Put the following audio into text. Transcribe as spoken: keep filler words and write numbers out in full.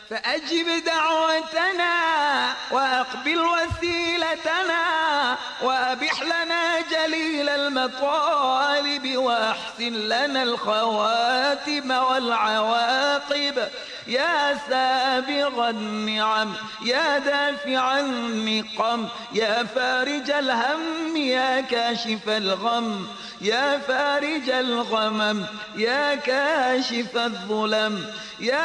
فأجب دعوتنا وأقبل وسيلتنا وأبح لنا جليل المطالب وأحسن لنا الخواتم والعواقب يا سابغ النعم يا دافع النقم يا فارج الهم يا كاشف الغم يا فارج الغمم يا كاشف الظلم يا